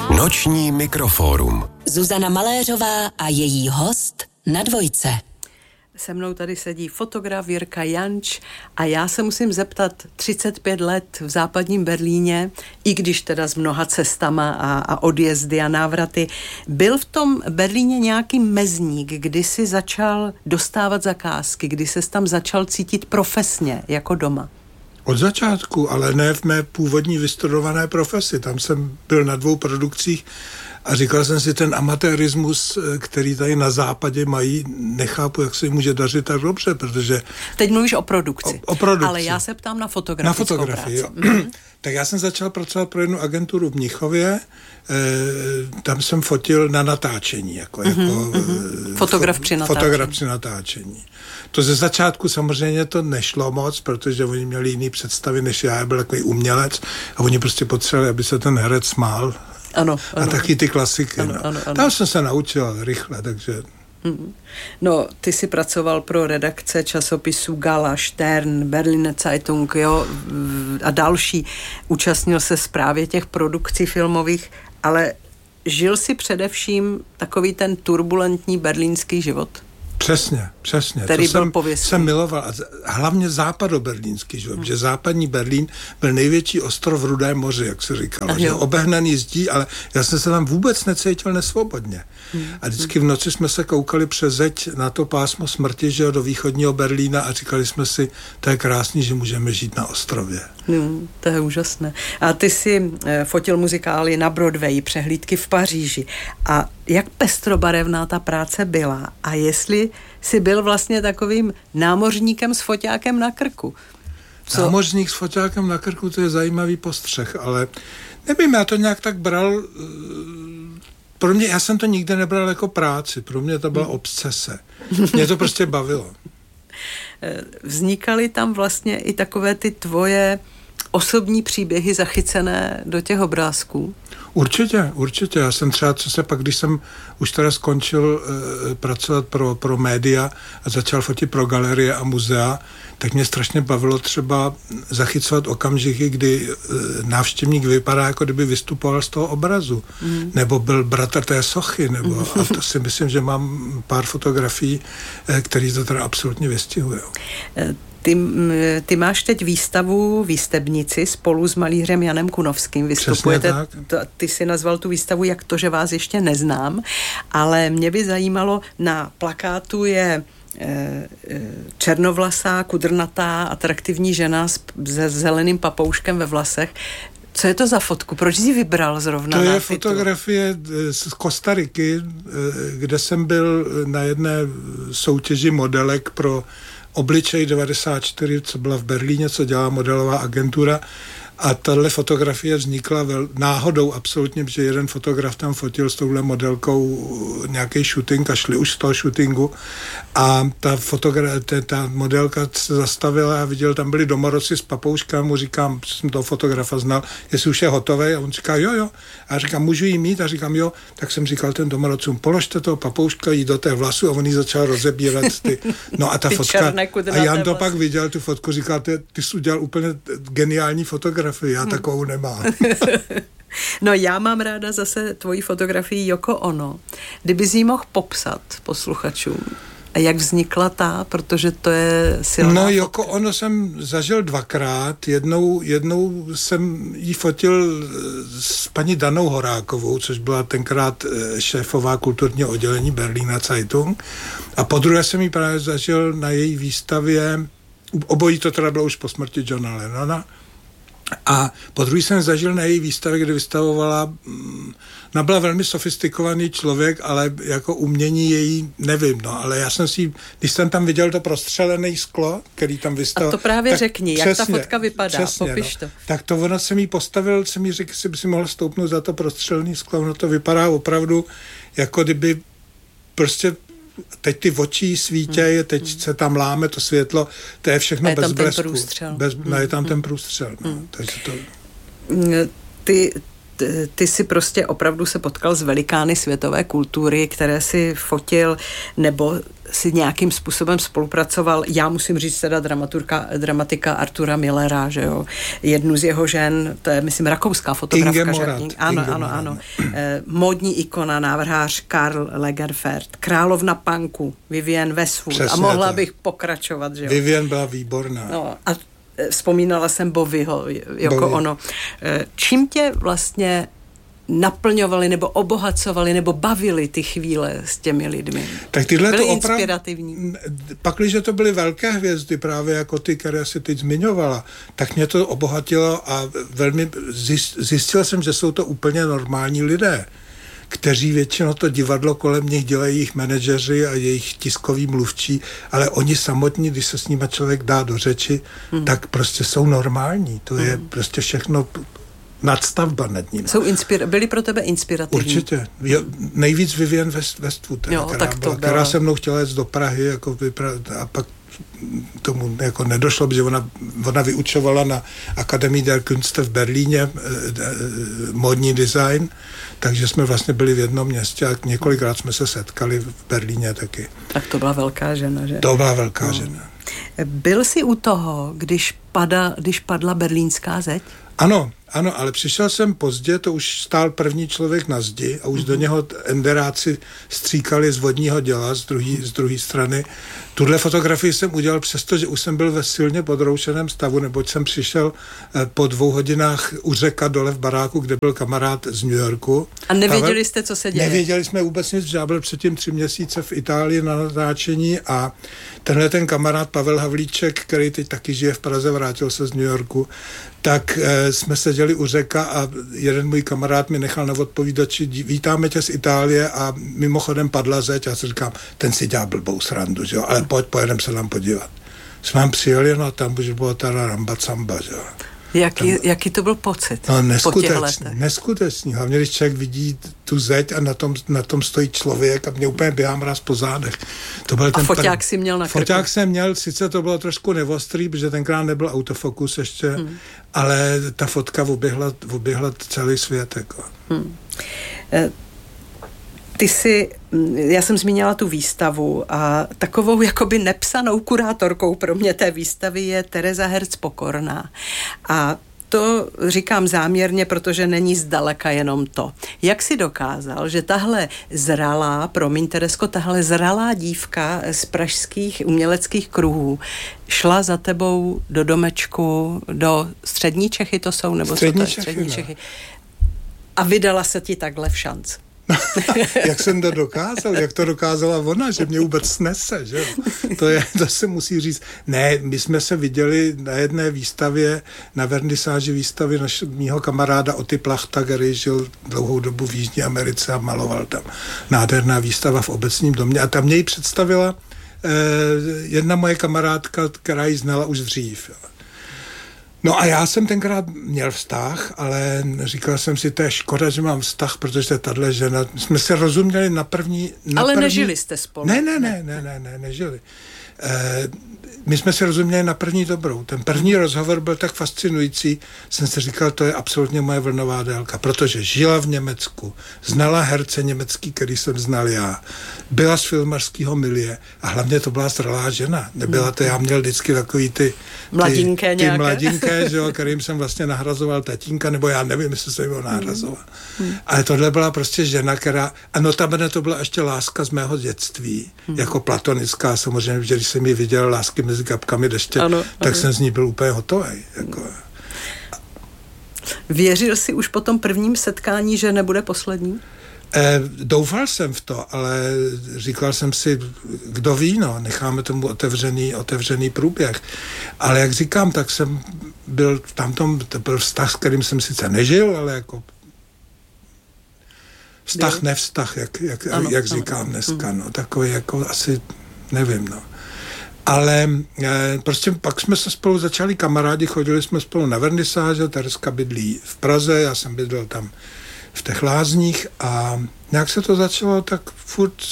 Noční mikrofórum. Zuzana Maléřová a její host na Dvojce. Se mnou tady sedí fotograf Jirka Janč a já se musím zeptat, 35 let v západním Berlíně, i když teda s mnoha cestama a odjezdy a návraty, byl v tom Berlíně nějaký mezník, kdy si začal dostávat zakázky, kdy ses tam začal cítit profesně, jako doma? Od začátku, ale ne v mé původní vystudované profesi. Tam jsem byl na 2 produkcích a říkal jsem si, ten amatérismus, který tady na západě mají, nechápu, jak se jim může dařit tak dobře, protože... Teď mluvíš o produkci. O produkci. Ale já se ptám na fotografii. Na fotografii, jo. Tak já jsem začal pracovat pro jednu agenturu v Mnichově, tam jsem fotil na natáčení. Jako Fotograf při natáčení. Fotograf při natáčení. To ze začátku samozřejmě to nešlo moc, protože oni měli jiný představy než já byl takový umělec a oni prostě potřebovali, aby se ten herec smál. Ano. A taky ty klasiky. Ano. Tam jsem se naučil rychle, takže... No, ty jsi pracoval pro redakce časopisů Gala, Stern, Berliner Zeitung, jo, a další. Účastnil se právě těch produkcí filmových, ale žil si především takový ten turbulentní berlínský život. Přesně. Který to byl pověstný. jsem miloval. A hlavně západoberlínský život, že západní Berlín byl největší ostrov v Rudém moři, jak se říkalo. Že obehnaný zdí, ale já jsem se tam vůbec necítil nesvobodně. A vždycky v noci jsme se koukali přes zeď na to pásmo smrti, že do východního Berlína a říkali jsme si, to je krásný, že můžeme žít na ostrově. To je úžasné. A ty si fotil muzikály na Broadway, přehlídky v Paříži. A jak pestrobarevná ta práce byla? A jestli jsi byl vlastně takovým námořníkem s foťákem na krku? Námořník s foťákem na krku, to je zajímavý postřeh, ale nevím, já to nějak tak bral... Pro mě, já jsem to nikdy nebral jako práci, pro mě to byla obsese. Mě to prostě bavilo. Vznikaly tam vlastně i takové ty tvoje osobní příběhy zachycené do těch obrázků? Určitě. Já jsem třeba, když jsem už teda skončil pracovat pro média a začal fotit pro galerie a muzea, tak mě strašně bavilo třeba zachycovat okamžiky, kdy návštěvník vypadá, jako kdyby vystupoval z toho obrazu. Nebo byl bratr té sochy, a to si myslím, že mám pár fotografií, které to teda absolutně vystihují. Ty máš teď výstebnici spolu s malířem Janem Kunovským. Vystupujete, ty si nazval tu výstavu Jak to, že vás ještě neznám, ale mě by zajímalo, na plakátu je černovlasá, kudrnatá, atraktivní žena se zeleným papouškem ve vlasech. Co je to za fotku? Proč jsi vybral zrovna to na je fotografie z Kostariky, kde jsem byl na jedné soutěži modelek pro Obličej 94, co byla v Berlíně, co dělá modelová agentura. A tahle fotografie vznikla náhodou absolutně, protože jeden fotograf tam fotil s touhle modelkou nějaký shooting a šli už z toho shootingu. A ta modelka se zastavila a viděl, tam byli domorodci s papouškem, mu říkám, jsem toho fotografa znal, jestli už je hotovej, a on říká, jo. A říkám, můžu jí mít? A říkám, jo. Tak jsem říkal těm domorodcům, položte toho papouška, jí do té vlasu, a on jí začal rozebírat ty. No a ta fotka. A Jan to pak viděl, tu fotku, říkal, ty jsi udělal úplně geniální fotografii, já takovou nemám. No, já mám ráda zase tvoji fotografii Yoko Ono. Kdyby jsi jí mohl popsat posluchačům, a jak vznikla protože to je silná fotka. Yoko Ono jsem zažil 2krát. Jednou jsem jí fotil s paní Danou Horákovou, což byla tenkrát šéfová kulturního oddělení Berliner Zeitung. A podruhé jsem ji právě zažil na její výstavě, obojí to teda bylo už po smrti Johna Lennona. A podruhé jsem zažil na její výstavě, kde vystavovala, byla velmi sofistikovaný člověk, ale jako umění její nevím, ale já jsem si, když jsem tam viděl to prostřelené sklo, který tam vystavoval. A to právě řekni, jak ta fotka vypadá, popiš to. Tak to ono jsem jí postavil, jsem jí řekl, jestli by si mohl stoupnout za to prostřelené sklo, ono to vypadá opravdu, jako kdyby prostě teď ty oči svítějí, teď se tam láme to světlo, to je všechno bez blesku. Je tam ten průstřel. Takže to... ty si prostě opravdu se potkal s velikány světové kultury, které si fotil, nebo si nějakým způsobem spolupracoval. Já musím říct teda dramatika Artura Millera, že jo. Jednu z jeho žen, to je, myslím, rakouská fotografka. Ano. Módní ikona, návrhář Karl Lagerfeld, královna punku, Vivienne Westwood. Přesně, a mohla bych pokračovat, že jo. Vivienne byla výborná. No, a vzpomínala jsem Bowieho, jako ono. Čím tě vlastně naplňovali nebo obohacovali nebo bavili ty chvíle s těmi lidmi? Tak tyhle byly to inspirativní. Pakliže to byly velké hvězdy, právě jako ty, které si teď zmiňovala, tak mě to obohatilo a velmi zjistil jsem, že jsou to úplně normální lidé, kteří většinou to divadlo kolem nich dělají jejich manažeři a jejich tiskoví mluvčí, ale oni samotní, když se s nimi člověk dá do řeči, tak prostě jsou normální. To je prostě všechno nadstavba nad ním. Byli pro tebe inspirativní? Určitě. Nejvíc Vivienne Westwood, která se mnou chtěla jít do Prahy jako a pak tomu jako nedošlo, protože ona vyučovala na Akademie der Künste v Berlíně módní design, takže jsme vlastně byli v jednom městě a několikrát jsme se setkali v Berlíně taky. Tak to byla velká žena, že? To byla velká žena. Byl jsi u toho, když padla berlínská zeď? Ano, ale přišel jsem pozdě, to už stál první člověk na zdi a už do něho enderáci stříkali z vodního děla z druhé strany. Tuhle fotografii jsem udělal přesto, že už jsem byl ve silně podroušeném stavu, neboť jsem přišel po 2 hodinách u řeka dole v baráku, kde byl kamarád z New Yorku. A nevěděli jste, co se děje? Nevěděli jsme vůbec nic, že já byl předtím 3 měsíce v Itálii na natáčení a ten kamarád Pavel Havlíček, který teď taky žije v Praze, vrátil se z New Yorku, tak jsme seděli u řeka a jeden můj kamarád mi nechal na odpovídači: vítáme tě z Itálie a mimochodem padla zeď. Já si říkám, ten si dělá blbou srandu, že jo, ale pojedeme se tam podívat. Jsme tam přijeli, no tam už bylo teda rambacamba, že jo. Jaký to byl pocit? No neskutečný. Hlavně, když člověk vidí tu zeď a na tom stojí člověk a mě úplně běhá mraz po zádech. To byl a foťák si měl na krku? Foťák jsem měl, sice to bylo trošku neostrý, protože tenkrát nebyl autofokus ještě, ale ta fotka oběhla celý svět. Jako. Já jsem zmínila tu výstavu a takovou jakoby nepsanou kurátorkou pro mě té výstavy je Tereza Herz Pokorná. A to říkám záměrně, protože není zdaleka jenom to. Jak si dokázal, že tahle zralá dívka z pražských uměleckých kruhů šla za tebou do domečku, do střední Čechy to jsou? Nebo střední Čechy. A vydala se ti takhle v šanc? Jak jsem to dokázal, jak to dokázala ona, že mě vůbec snese, že? To se musí říct. Ne, my jsme se viděli na jedné výstavě, na vernisáži výstavy mýho kamaráda Oty Plachta, který žil dlouhou dobu v Jižní Americe a maloval tam. Nádherná výstava v Obecním domě a tam mě ji představila jedna moje kamarádka, která ji znala už dřív. No a já jsem tenkrát měl vztah, ale říkal jsem si, to je škoda, že mám vztah, protože tahle žena, jsme se rozuměli na první... Nežili jste spolu. Ne, nežili. My jsme se rozuměli na první dobrou. Ten první rozhovor byl tak fascinující, jsem si říkal, to je absolutně moje vlnová délka, protože žila v Německu, znala herce německý, který jsem znal já, byla z filmařského milie a hlavně to byla zralá žena. Nebyla to, já měl vždycky takový ty mladinké, že jo, kterým jsem vlastně nahrazoval tatínka, nebo já nevím, jestli jsem ho nahrazoval. Ale tohle byla prostě žena, která, a notabene to byla ještě láska z mého dětství, jako platonická, samozřejmě, že když jsem ji viděl Lásky mezi kapkami deště, tak jsem z ní byl úplně hotový. Jako. Věřil jsi už po tom prvním setkání, že nebude poslední? Doufal jsem v to, ale říkal jsem si, kdo ví, no, necháme tomu otevřený průběh. Ale jak říkám, tak jsem byl to byl vztah, s kterým jsem sice nežil, ale jako nevztah, jak říkám dneska, no, takový jako asi, nevím, no. Ale prostě pak jsme se spolu začali kamarádi, chodili jsme spolu na vernisáže, Tereska bydlí v Praze, já jsem bydlel tam v těch Lázních a nějak se to začalo tak furt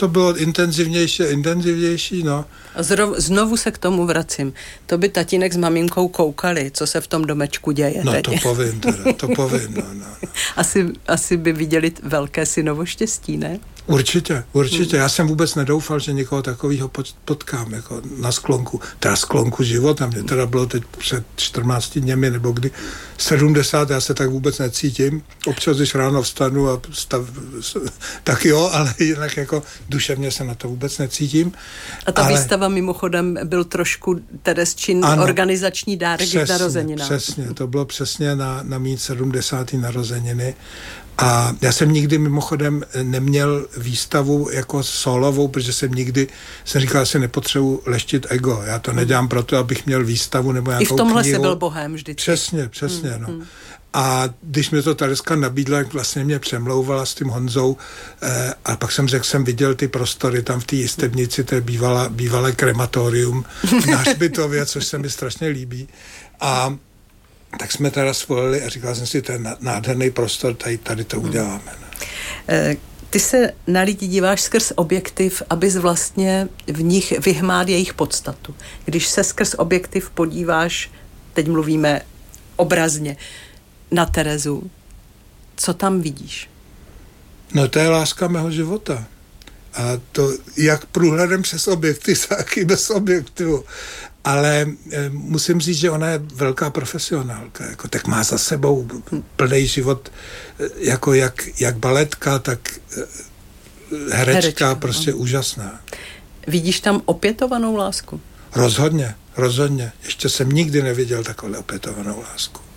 to bylo intenzivnější, no. A znovu se k tomu vracím. To by tatínek s maminkou koukali, co se v tom domečku děje. No teď. to povím, no. Asi by viděli velké synovo štěstí, ne? Určitě. Já jsem vůbec nedoufal, že někoho takového potkám, jako na sklonku. Teda sklonku života, mě teda bylo teď před 14 dněmi, nebo kdy 70, já se tak vůbec necítím. Občas, když ráno vstanu a tak jo, ale jinak jako duševně se na to vůbec necítím. A ta výstava mimochodem byl trošku Terezčin organizační dárek k narozeninám. Přesně, to bylo přesně na mý 70. narozeniny. A já jsem nikdy mimochodem neměl výstavu jako solovou, protože jsem říkal, že si nepotřebuji leštit ego. Já to nedělám proto, abych měl výstavu nebo nějakou knihu. I v tomhle jsi byl bohem vždycky. Přesně, no. A když mi to Tereska nabídla, jak vlastně mě přemlouvala s tím Honzou, a pak jsem řekl, jsem viděl ty prostory tam v té jistebnici, to je bývalé krematorium na Hřbitově, což se mi strašně líbí. A tak jsme teda svolili a říkal jsem si, to je nádherný prostor, tady to uděláme. Ty se na lidi díváš skrz objektiv, abys vlastně v nich vyhmál jejich podstatu. Když se skrz objektiv podíváš, teď mluvíme obrazně, na Terezu, co tam vidíš? No to je láska mého života. A to jak průhledem přes objektiv, tak i bez objektivu. Ale musím říct, že ona je velká profesionálka. Jako, tak má za sebou plný život jako jak baletka, tak herečka prostě úžasná. Vidíš tam opětovanou lásku? Rozhodně. Ještě jsem nikdy neviděl takovou opětovanou lásku.